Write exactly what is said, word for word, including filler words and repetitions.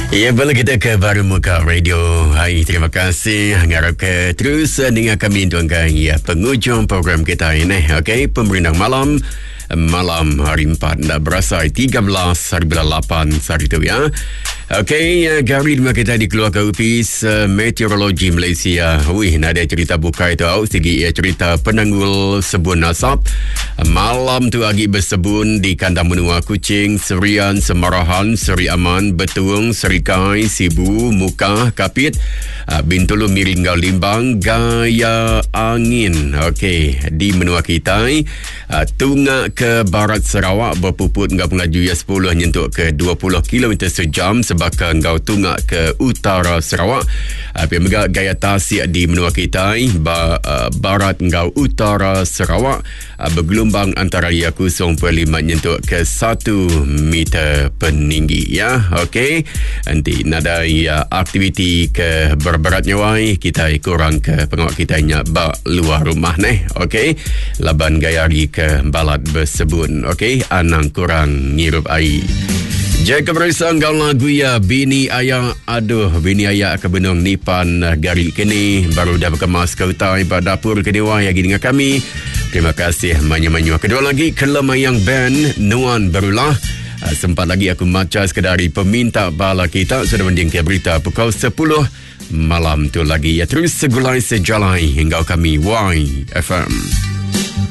Ya, bila kita ke Baru Muka Radio. Hai, terima kasih. Harap ke terus dengan kami tuan-tuan. Ya, penghujung program kita ini. Okey, Pemerintah Malam. Malam hari empat nak berasa tiga belas hari bulan lapan hari itu ya. Okey, uh, Gary rumah kita dikeluarkan Ofis uh, Meteorologi Malaysia. Wih, nak ada cerita buka itu out segi ya, cerita penanggul sebun asap. Malam tu agi bersebun di kandang menua Kuching, Serian, Semarahan, Seri Aman, Betung, Serikai, Sibu, Muka, Kapit, uh, Bintulu, Miringgau, Limbang, gaya angin. Okey, di menua kita uh, Tungak ke barat Sarawak berpuput enggau penglaju ya sepuluh nyentuk ke dua puluh kilometer sejam sebaka enggau tungak ke utara Sarawak. Api uh, gaya tasik di menua kita ba, uh, barat enggau utara Sarawak uh, bergelombang antara ya kosong perpuluhan lima nyentuk ke satu meter peninggi ya. Okey, nanti nada ya aktiviti ke berberatnya wai kita kurang ke pengawak kita nya ba luar rumah neh. Okey, laban gayari ke balat bersebun. Okey, anang kurang ngirup air. Jaga berisang gaul lagu ya Bini Ayah. Aduh, Bini Ayah ke Benung Nipan Gari kini baru dah berkemas ke utai pada dapur kini wah lagi dengan kami. Terima kasih manyu-manyu. Kedua lagi Kelemayang Band Nuan Berulah. Sempat lagi aku maca sekadari peminta bala kita sudah mendingkai berita pukul sepuluh malam tu lagi ya. Terus segulai sejalai hingga kami Y F M.